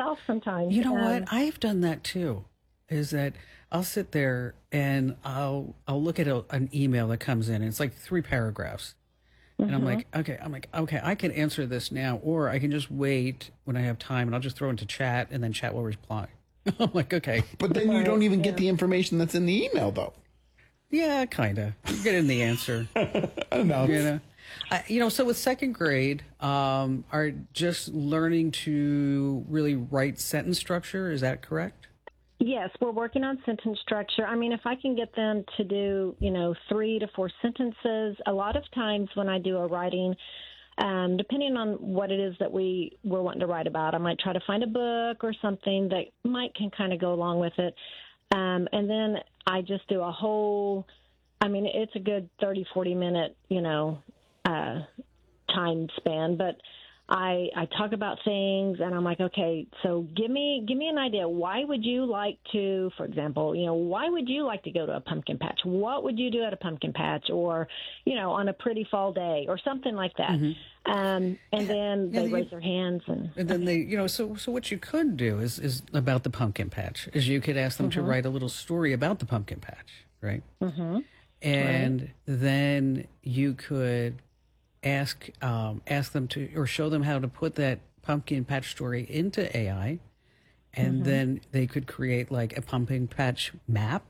myself sometimes. You know what? I've done that too. Is that I'll sit there and I'll look at an email that comes in. And it's like 3 paragraphs, and I'm like, okay, I can answer this now, or I can just wait when I have time, and I'll just throw it into chat, and then chat will reply. I'm like, okay, But then you don't even get the information that's in the email, though. yeah, kind of. You get in the answer. Enough. So with second grade, are just learning to really write sentence structure. Is that correct? Yes, we're working on sentence structure. I mean, if I can get them to do, 3 to 4 sentences, a lot of times when I do a writing, depending on what it is that we're wanting to write about, I might try to find a book or something that can kind of go along with it. And then I just do a whole, it's a good 30, 40 minute, time span, but I talk about things, and I'm like, okay, so give me an idea. Why would you like to, for example, why would you like to go to a pumpkin patch? What would you do at a pumpkin patch, or, on a pretty fall day, or something like that? And then they raise their hands, and then they, so what you could do is about the pumpkin patch is you could ask them to write a little story about the pumpkin patch, right? And then you could ask them to, or show them how to put that pumpkin patch story into AI, and then they could create like a pumpkin patch map,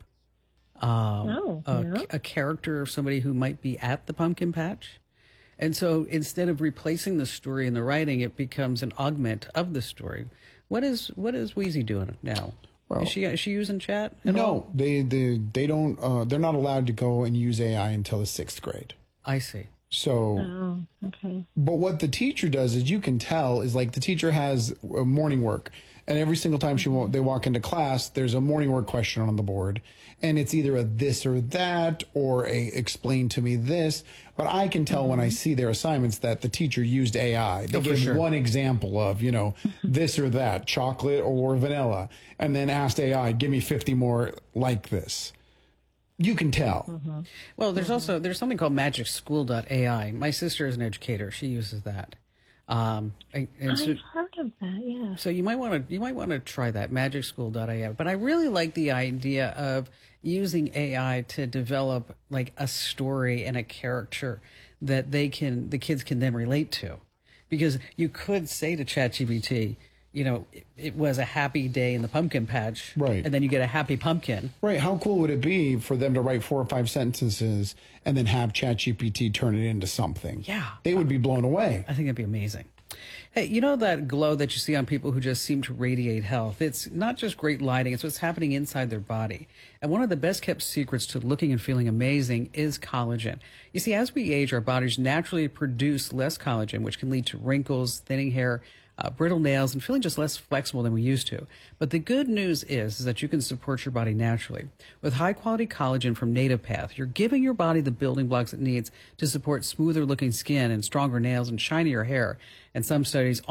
a character of somebody who might be at the pumpkin patch. And so instead of replacing the story in the writing, it becomes an augment of the story. What is Wheezy doing now? Well, is she using chat at all? No, they don't. They're not allowed to go and use AI until the 6th grade. I see. So, but what the teacher does is you can tell is like the teacher has morning work, and every single time they walk into class, there's a morning work question on the board, and it's either a this or that or a explain to me this. But I can tell when I see their assignments that the teacher used AI. They give one example of, this or that, chocolate or vanilla, and then asked AI, give me 50 more like this. You can tell. Well, there's something called magicschool.ai. My sister is an educator. She uses that. I've heard of that, yeah. So you might want to try that, magicschool.ai. But I really like the idea of using AI to develop like a story and a character that the kids can then relate to. Because you could say to ChatGPT, it was a happy day in the pumpkin patch. Right. And then you get a happy pumpkin. Right. How cool would it be for them to write 4 or 5 sentences and then have ChatGPT turn it into something? Yeah. They would be blown away. I think it'd be amazing. Hey, that glow that you see on people who just seem to radiate health? It's not just great lighting, it's what's happening inside their body. And one of the best kept secrets to looking and feeling amazing is collagen. You see, as we age, our bodies naturally produce less collagen, which can lead to wrinkles, thinning hair, brittle nails, and feeling just less flexible than we used to. But the good news is that you can support your body naturally. With high-quality collagen from Native Path, you're giving your body the building blocks it needs to support smoother-looking skin and stronger nails and shinier hair. And some studies